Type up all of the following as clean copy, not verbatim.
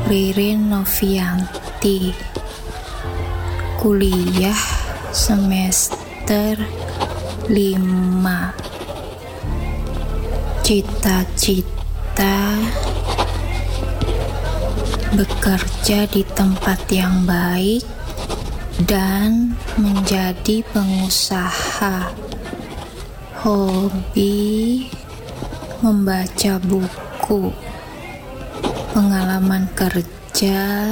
Ririn Novianti, kuliah semester 5. Cita-cita bekerja di tempat yang baik dan menjadi pengusaha. Hobi membaca buku. Pengalaman kerja,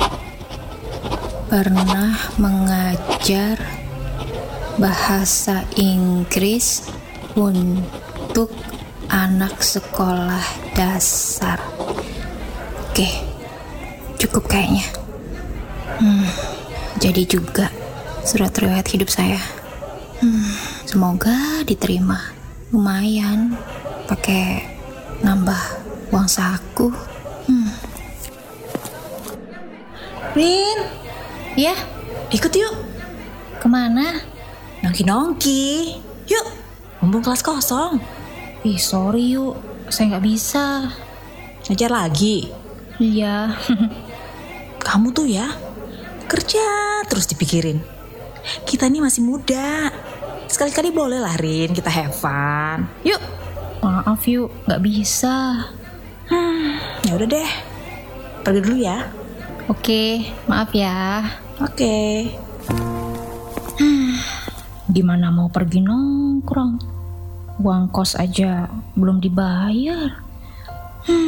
pernah mengajar bahasa Inggris untuk anak sekolah dasar. Oke, cukup kayaknya. Jadi juga surat riwayat hidup saya. Semoga diterima. Lumayan pakai nambah uang saku. Rin, Ya, ikut yuk. kemana? Nongki-nongki. Yuk, mumpung kelas kosong. Ih, sorry yuk, saya nggak bisa. Ngajar lagi. Iya. Kamu tuh ya, kerja terus dipikirin. Kita nih masih muda. Sekali-kali boleh lah Rin, kita have fun. Yuk. Maaf yuk, nggak bisa. Ya udah deh. Pergi dulu ya. Oke, maaf ya. Oke. Gimana mau pergi nongkrong? Uang kos aja belum dibayar.